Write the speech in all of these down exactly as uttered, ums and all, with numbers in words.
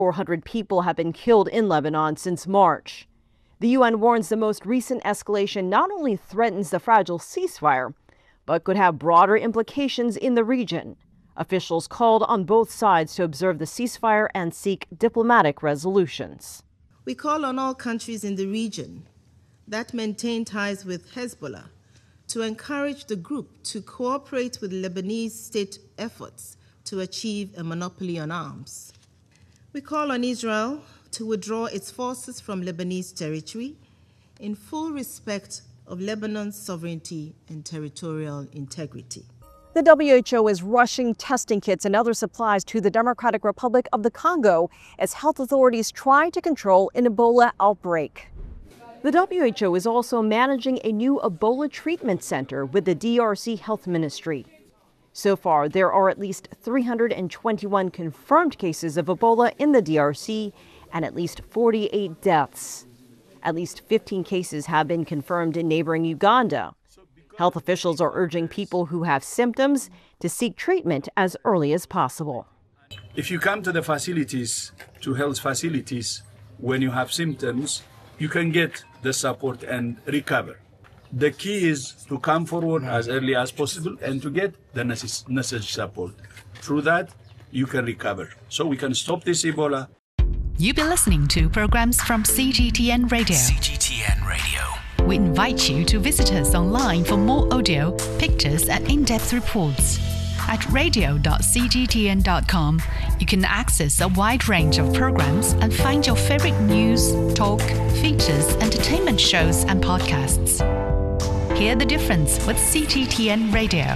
four hundred people have been killed in Lebanon since March. The U N warns the most recent escalation not only threatens the fragile ceasefire, but could have broader implications in the region. Officials called on both sides to observe the ceasefire and seek diplomatic resolutions. We call on all countries in the region that maintain ties with Hezbollah to encourage the group to cooperate with Lebanese state efforts to achieve a monopoly on arms. We call on Israel to withdraw its forces from Lebanese territory in full respect of Lebanon's sovereignty and territorial integrity. The W H O is rushing testing kits and other supplies to the Democratic Republic of the Congo as health authorities try to control an Ebola outbreak. The W H O is also managing a new Ebola treatment center with the D R C Health Ministry. So far, there are at least three hundred twenty-one confirmed cases of Ebola in the D R C and at least forty-eight deaths. At least fifteen cases have been confirmed in neighboring Uganda. Health officials are urging people who have symptoms to seek treatment as early as possible. If you come to the facilities, to health facilities, when you have symptoms, you can get the support and recover. The key is to come forward as early as possible and to get the necessary support. Through that, you can recover. So we can stop this Ebola. You've been listening to programs from C G T N Radio. C G T N Radio. We invite you to visit us online for more audio, pictures, and in-depth reports. At radio dot c g t n dot com, you can access a wide range of programs and find your favorite news, talk, features, entertainment shows, and podcasts. Hear the difference with C G T N Radio.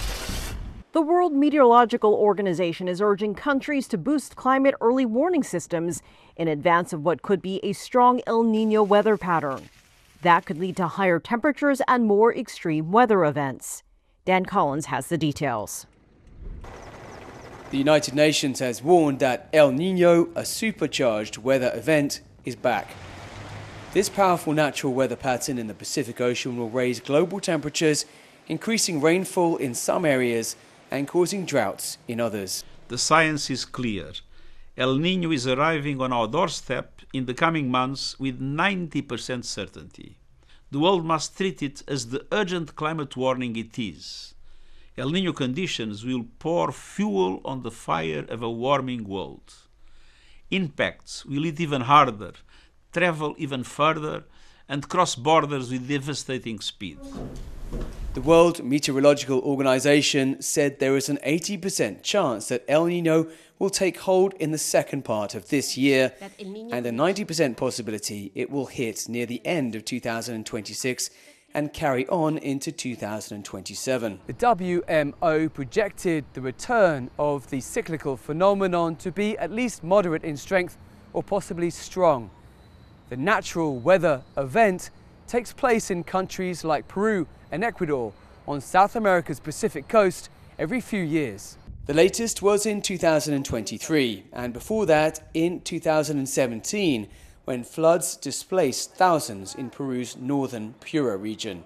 The World Meteorological Organization is urging countries to boost climate early warning systems in advance of what could be a strong El Niño weather pattern. That could lead to higher temperatures and more extreme weather events. Dan Collins has the details. The United Nations has warned that El Niño, a supercharged weather event, is back. This powerful natural weather pattern in the Pacific Ocean will raise global temperatures, increasing rainfall in some areas and causing droughts in others. The science is clear. El Niño is arriving on our doorstep in the coming months with ninety percent certainty. The world must treat it as the urgent climate warning it is. El Niño conditions will pour fuel on the fire of a warming world. Impacts will hit even harder, travel even further, and cross borders with devastating speed. The World Meteorological Organization said there is an eighty percent chance that El Niño will take hold in the second part of this year and a ninety percent possibility it will hit near the end of two thousand twenty-six and carry on into two thousand twenty-seven. The W M O projected the return of the cyclical phenomenon to be at least moderate in strength or possibly strong. The natural weather event takes place in countries like Peru and Ecuador on South America's Pacific coast every few years. The latest was in two thousand twenty-three, and before that in two thousand seventeen, when floods displaced thousands in Peru's northern Piura region.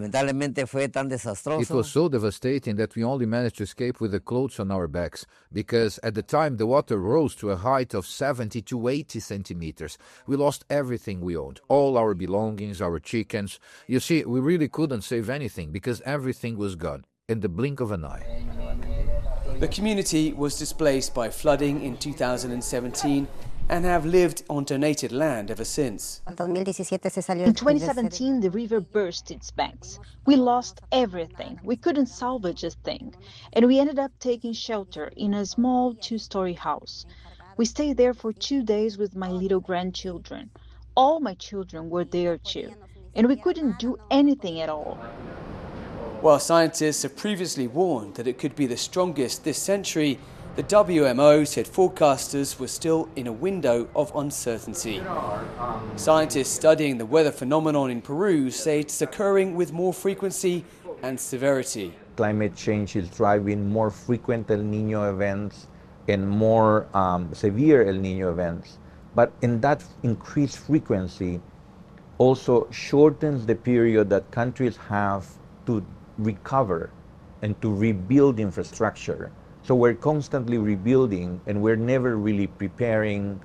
It was so devastating that we only managed to escape with the clothes on our backs, because at the time the water rose to a height of seventy to eighty centimeters. We lost everything we owned, all our belongings, our chickens. You see, we really couldn't save anything because everything was gone in the blink of an eye. The community was displaced by flooding in two thousand seventeen and have lived on donated land ever since. In twenty seventeen, the river burst its banks. We lost everything. We couldn't salvage a thing. And we ended up taking shelter in a small two-story house. We stayed there for two days with my little grandchildren. All my children were there too. And we couldn't do anything at all. While scientists have previously warned that it could be the strongest this century, the W M O said forecasters were still in a window of uncertainty. Scientists studying the weather phenomenon in Peru say it's occurring with more frequency and severity. Climate change is driving more frequent El Niño events and more um, severe El Niño events. But in that increased frequency also shortens the period that countries have to recover and to rebuild infrastructure. So we're constantly rebuilding and we're never really preparing